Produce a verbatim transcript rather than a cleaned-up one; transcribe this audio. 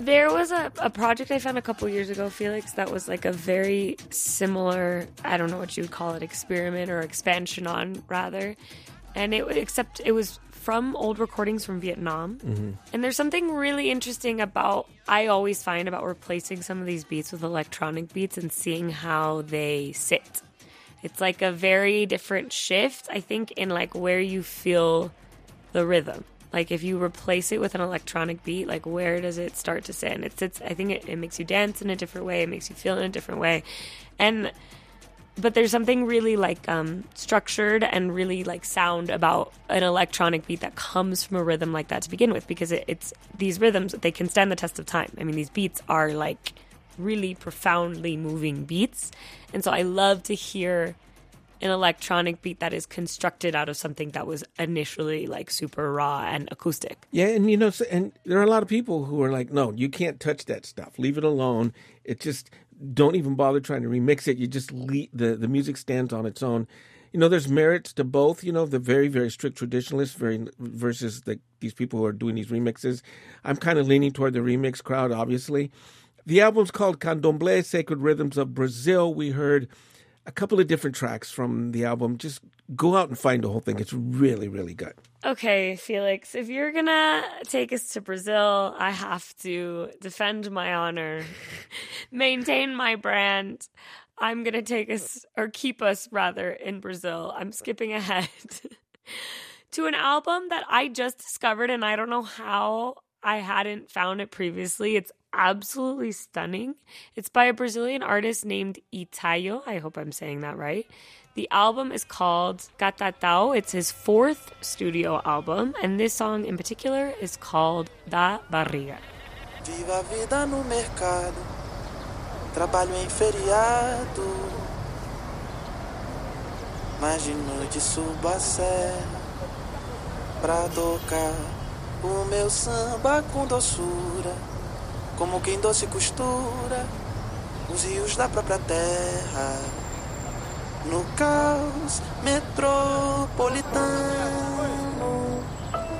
There was a, a project I found a couple years ago, Felix, that was like a very similar, I don't know what you would call it, experiment or expansion on, rather. And it except it was from old recordings from Vietnam. Mm-hmm. And there's something really interesting about, I always find, about replacing some of these beats with electronic beats and seeing how they sit. It's like a very different shift, I think, in like where you feel the rhythm. Like, if you replace it with an electronic beat, like, where does it start to sit? And it sits, I think it, it makes you dance in a different way. It makes you feel in a different way. And, but there's something really, like, um, structured and really, like, sound about an electronic beat that comes from a rhythm like that to begin with. Because it, it's, these rhythms, they can stand the test of time. I mean, these beats are, like, really profoundly moving beats. And so I love to hear an electronic beat that is constructed out of something that was initially like super raw and acoustic. Yeah, and you know, so, and there are a lot of people who are like, no, you can't touch that stuff. Leave it alone. It just, don't even bother trying to remix it. You just leave, the the music stands on its own. You know, there's merits to both. You know, the very very strict traditionalists, very versus the, these people who are doing these remixes. I'm kind of leaning toward the remix crowd, obviously. The album's called Candomblé, Sacred Rhythms of Brazil. We heard a couple of different tracks from the album. Just go out and find the whole thing. It's really, really good. Okay, Felix, if you're going to take us to Brazil, I have to defend my honor, maintain my brand. I'm going to take us, or keep us rather, in Brazil. I'm skipping ahead to an album that I just discovered, and I don't know how I hadn't found it previously. It's absolutely stunning. It's by a Brazilian artist named Itayo. I hope I'm saying that right. The album is called Catatau. It's his fourth studio album, and this song in particular is called Da Barriga. Viva a vida no mercado, trabalho em feriado, mas de noite subo a serra pra tocar o meu samba com doçura, como quem doce costura os rios da própria terra, no caos metropolitano.